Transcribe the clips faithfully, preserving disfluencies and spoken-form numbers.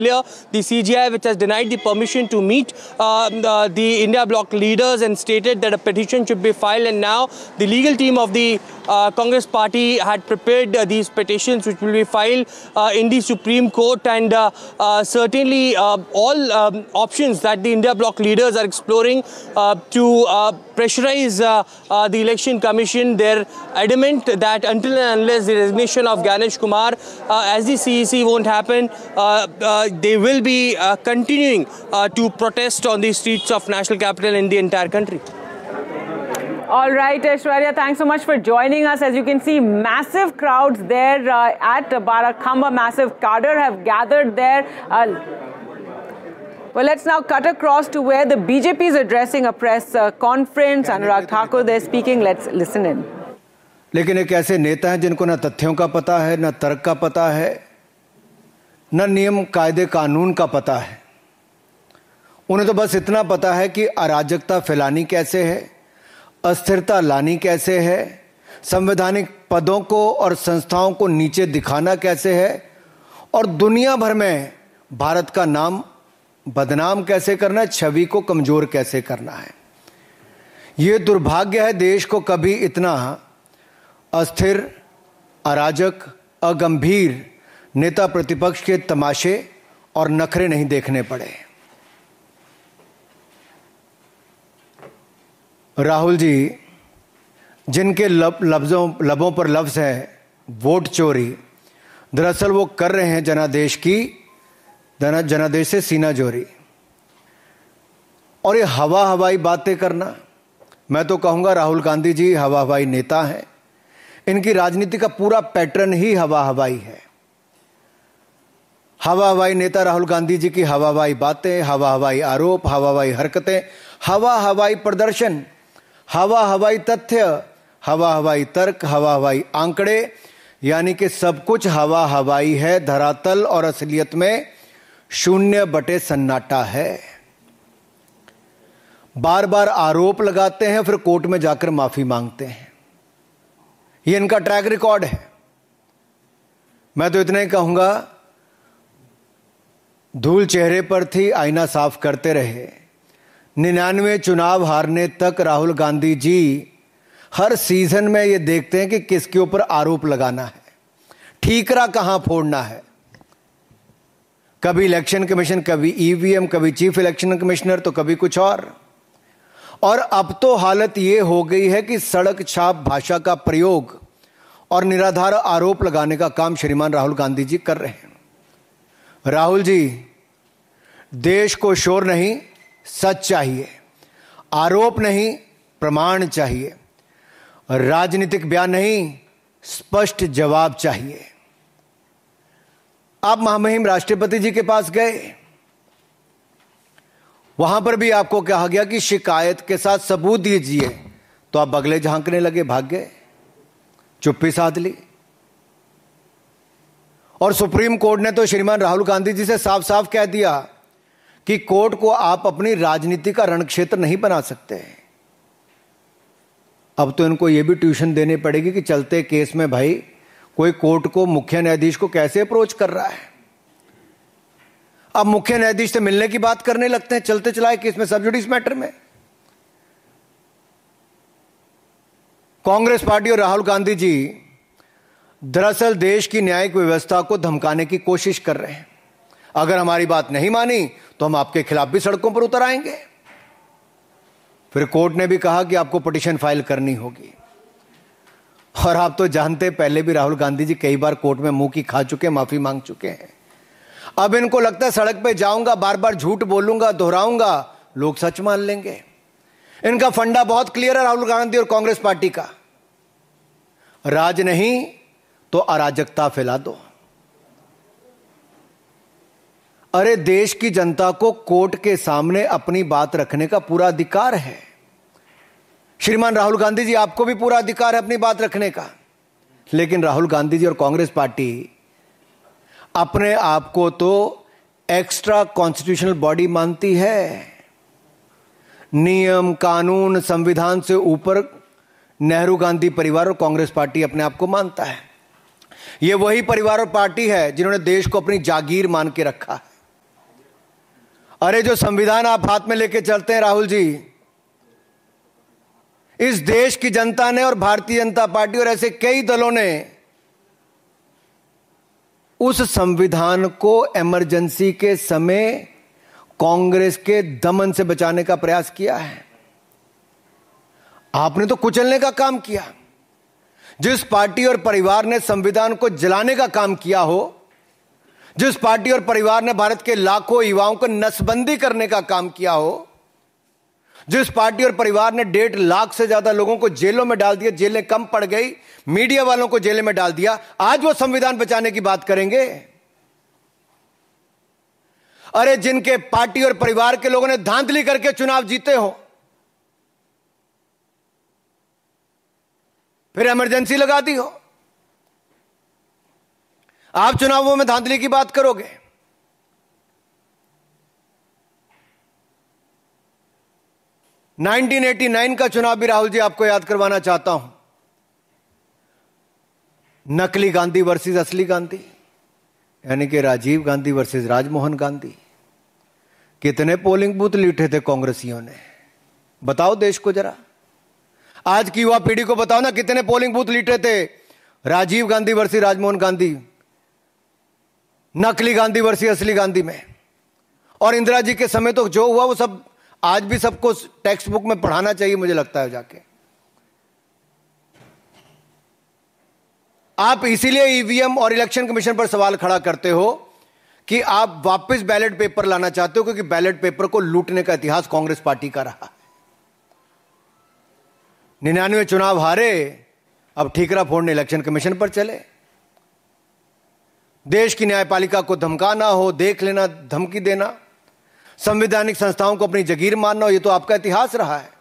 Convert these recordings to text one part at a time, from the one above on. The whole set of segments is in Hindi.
The C G I, which has denied the permission to meet uh, the, the India bloc leaders and stated that a petition should be filed, and now the legal team of the uh, Congress party had prepared uh, these petitions which will be filed uh, in the Supreme Court, and uh, uh, certainly uh, all um, options that the India bloc leaders are exploring uh, to uh, pressurize uh, uh, the Election Commission. They're adamant that until and unless the resignation of Ganesh Kumar uh, as the C E C won't happen, uh, uh, they will be uh, continuing uh, to protest on the streets of national capital in the entire country. All right, Aishwarya, thanks so much for joining us. As you can see, massive crowds there uh, at Barakhamba, massive cadre have gathered there. Uh, well, let's now cut across to where the B J P is addressing a press uh, conference. Anurag Thakur there speaking. Let's listen in. लेकिन एक ऐसे नेता हैं जिनको ना तथ्यों का पता है, ना तर्क का पता है, न नियम कायदे कानून का पता है। उन्हें तो बस इतना पता है कि अराजकता फैलानी कैसे है, अस्थिरता लानी कैसे है, संवैधानिक पदों को और संस्थाओं को नीचे दिखाना कैसे है, और दुनिया भर में भारत का नाम बदनाम कैसे करना है, छवि को कमजोर कैसे करना है। ये दुर्भाग्य है, देश को कभी इतना अस्थिर, अराजक, अगंभीर नेता प्रतिपक्ष के तमाशे और नखरे नहीं देखने पड़े। राहुल जी, जिनके लब, लफ्जों लबों पर लफ्ज है वोट चोरी, दरअसल वो कर रहे हैं जनादेश की जना, जनादेश से सीना जोरी। और ये हवा हवाई बातें करना, मैं तो कहूंगा राहुल गांधी जी हवा हवाई नेता हैं। इनकी राजनीति का पूरा पैटर्न ही हवा हवाई है। हवा हवाई नेता राहुल गांधी जी की हवा हवाई बातें, हवा हवाई आरोप, हवा हवाई हरकतें, हवा हवाई प्रदर्शन, हवा हवाई तथ्य, हवा हवाई तर्क, हवा हवाई आंकड़े, यानी कि सब कुछ हवा हवाई है। धरातल और असलियत में शून्य बटे सन्नाटा है। बार बार आरोप लगाते हैं, फिर कोर्ट में जाकर माफी मांगते हैं। ये इनका ट्रैक रिकॉर्ड है। मैं तो इतना ही कहूंगा, धूल चेहरे पर थी, आईना साफ करते रहे। निन्यानवे चुनाव हारने तक राहुल गांधी जी हर सीजन में ये देखते हैं कि किसके ऊपर आरोप लगाना है, ठीकरा कहां फोड़ना है। कभी इलेक्शन कमीशन, कभी ईवीएम, कभी चीफ इलेक्शन कमिश्नर, तो कभी कुछ और। और अब तो हालत ये हो गई है कि सड़क छाप भाषा का प्रयोग और निराधार आरोप लगाने का काम श्रीमान राहुल गांधी जी कर रहे हैं। राहुल जी, देश को शोर नहीं, सच चाहिए, आरोप नहीं, प्रमाण चाहिए, राजनीतिक बयान नहीं, स्पष्ट जवाब चाहिए। आप महामहिम राष्ट्रपति जी के पास गए, वहां पर भी आपको कहा गया कि शिकायत के साथ सबूत दीजिए, तो आप बगले झांकने लगे, भाग गए, चुप्पी साध ली। और सुप्रीम कोर्ट ने तो श्रीमान राहुल गांधी जी से साफ साफ कह दिया कि कोर्ट को आप अपनी राजनीति का रणक्षेत्र नहीं बना सकते। अब तो इनको यह भी ट्यूशन देनी पड़ेगी कि चलते केस में भाई कोई कोर्ट को, मुख्य न्यायाधीश को कैसे अप्रोच कर रहा है। अब मुख्य न्यायाधीश से मिलने की बात करने लगते हैं चलते चलाए केस में, सब जुडिस मैटर में। कांग्रेस पार्टी और राहुल गांधी जी दरअसल देश की न्यायिक व्यवस्था को धमकाने की कोशिश कर रहे हैं। अगर हमारी बात नहीं मानी तो हम आपके खिलाफ भी सड़कों पर उतर आएंगे। फिर कोर्ट ने भी कहा कि आपको पिटीशन फाइल करनी होगी। और आप तो जानते, पहले भी राहुल गांधी जी कई बार कोर्ट में मुंह की खा चुके, माफी मांग चुके हैं। अब इनको लगता है सड़क पे जाऊंगा, बार बार झूठ बोलूंगा, दोहराऊंगा, लोग सच मान लेंगे। इनका फंडा बहुत क्लियर है राहुल गांधी और कांग्रेस पार्टी का, राज नहीं तो अराजकता फैला दो। अरे देश की जनता को कोर्ट के सामने अपनी बात रखने का पूरा अधिकार है। श्रीमान राहुल गांधी जी, आपको भी पूरा अधिकार है अपनी बात रखने का। लेकिन राहुल गांधी जी और कांग्रेस पार्टी अपने आप को तो एक्स्ट्रा कॉन्स्टिट्यूशनल बॉडी मानती है। नियम, कानून, संविधान से ऊपर नेहरू गांधी परिवार और कांग्रेस पार्टी अपने आप को मानता है। यह वही परिवार और पार्टी है जिन्होंने देश को अपनी जागीर मान के रखा है। अरे जो संविधान आप हाथ में लेके चलते हैं राहुल जी, इस देश की जनता ने और भारतीय जनता पार्टी और ऐसे कई दलों ने उस संविधान को इमरजेंसी के समय कांग्रेस के दमन से बचाने का प्रयास किया है। आपने तो कुचलने का काम किया। जिस पार्टी और परिवार ने संविधान को जलाने का काम किया हो, जिस पार्टी और परिवार ने भारत के लाखों युवाओं को नसबंदी करने का काम किया हो, जिस पार्टी और परिवार ने डेढ़ लाख से ज्यादा लोगों को जेलों में डाल दिया, जेलें कम पड़ गई, मीडिया वालों को जेलें में डाल दिया, आज वो संविधान बचाने की बात करेंगे? अरे जिनके पार्टी और परिवार के लोगों ने धांधली करके चुनाव जीते हो, फिर इमरजेंसी लगा दी हो, आप चुनावों में धांधली की बात करोगे? उन्नीस सौ नवासी का चुनाव भी राहुल जी आपको याद करवाना चाहता हूं। नकली गांधी वर्सेस असली गांधी, यानी कि राजीव गांधी वर्सेस राजमोहन गांधी। कितने पोलिंग बूथ लूटे थे कांग्रेसियों ने, बताओ देश को जरा। आज की युवा पीढ़ी को बताओ ना, कितने पोलिंग बूथ लूटे थे राजीव गांधी वर्सेस राजमोहन गांधी, नकली गांधी वर्सेस असली गांधी में। और इंदिरा जी के समय तो जो हुआ वो सब आज भी सबको टेक्स्ट बुक में पढ़ाना चाहिए, मुझे लगता है जाके। आप इसीलिए ईवीएम और इलेक्शन कमीशन पर सवाल खड़ा करते हो कि आप वापस बैलेट पेपर लाना चाहते हो, क्योंकि बैलेट पेपर को लूटने का इतिहास कांग्रेस पार्टी का रहा है। निन्यानवे चुनाव हारे, अब ठीकरा फोड़ने इलेक्शन कमीशन पर चले। देश की न्यायपालिका को धमकाना हो, देख लेना, धमकी देना, संवैधानिक संस्थाओं को अपनी जगीर मानना हो, यह तो आपका इतिहास रहा है।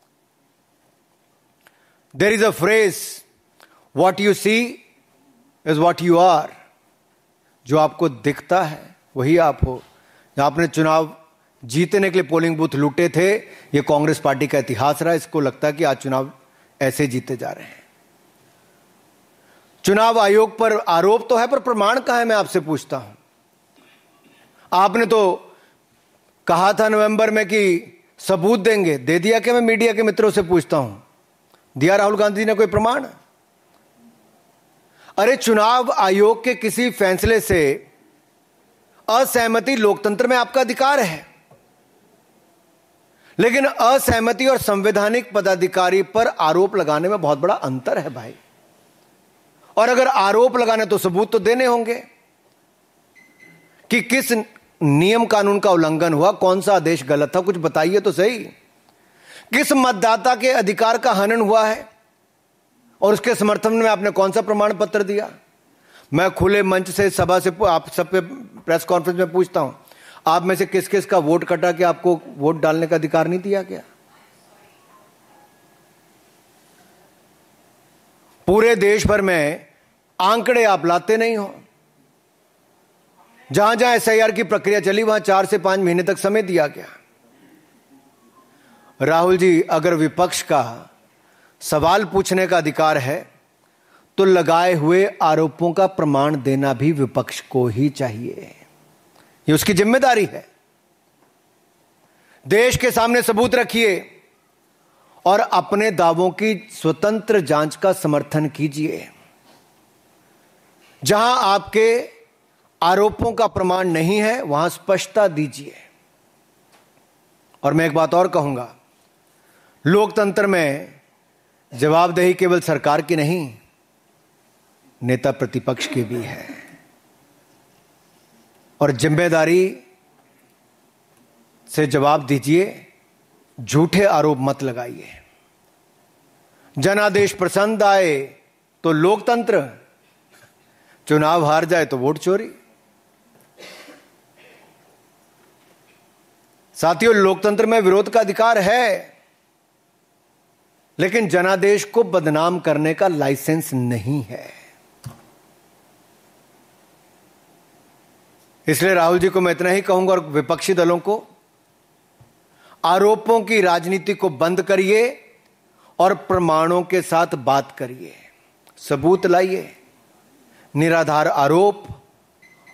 There is a phrase, what you see is what you are. जो आपको दिखता है वही आप हो। आपने चुनाव जीतने के लिए पोलिंग बूथ लूटे थे, यह कांग्रेस पार्टी का इतिहास रहा। इसको लगता है कि आज चुनाव ऐसे जीते जा रहे हैं। चुनाव आयोग पर आरोप तो है, पर प्रमाण कहां है, मैं आपसे पूछता हूं। आपने तो कहा था नवंबर में कि सबूत देंगे, दे दिया कि? मैं मीडिया के मित्रों से पूछता हूं, दिया राहुल गांधी ने कोई प्रमाण? अरे चुनाव आयोग के किसी फैसले से असहमति लोकतंत्र में आपका अधिकार है, लेकिन असहमति और संवैधानिक पदाधिकारी पर आरोप लगाने में बहुत बड़ा अंतर है भाई। और अगर आरोप लगाने तो सबूत तो देने होंगे कि किस नियम कानून का उल्लंघन हुआ, कौन सा आदेश गलत था, कुछ बताइए तो सही। किस मतदाता के अधिकार का हनन हुआ है और उसके समर्थन में आपने कौन सा प्रमाण पत्र दिया? मैं खुले मंच से सभा से आप सब पे प्रेस कॉन्फ्रेंस में पूछता हूं, आप में से किस किस का वोट कटा कि आपको वोट डालने का अधिकार नहीं दिया गया? पूरे देश भर में आंकड़े आप लाते नहीं हो। जहां जहां एसआईआर की प्रक्रिया चली वहां चार से पांच महीने तक समय दिया गया। राहुल जी, अगर विपक्ष का सवाल पूछने का अधिकार है तो लगाए हुए आरोपों का प्रमाण देना भी विपक्ष को ही चाहिए, ये उसकी जिम्मेदारी है। देश के सामने सबूत रखिए और अपने दावों की स्वतंत्र जांच का समर्थन कीजिए। जहां आपके आरोपों का प्रमाण नहीं है वहां स्पष्टता दीजिए। और मैं एक बात और कहूंगा, लोकतंत्र में जवाबदेही केवल सरकार की नहीं, नेता प्रतिपक्ष की भी है। और जिम्मेदारी से जवाब दीजिए, झूठे आरोप मत लगाइए। जनादेश पसंद आए तो लोकतंत्र, चुनाव हार जाए तो वोट चोरी। साथियों, लोकतंत्र में विरोध का अधिकार है, लेकिन जनादेश को बदनाम करने का लाइसेंस नहीं है। इसलिए राहुल जी को मैं इतना ही कहूंगा और विपक्षी दलों को, आरोपों की राजनीति को बंद करिए और प्रमाणों के साथ बात करिए। सबूत लाइए। निराधार आरोप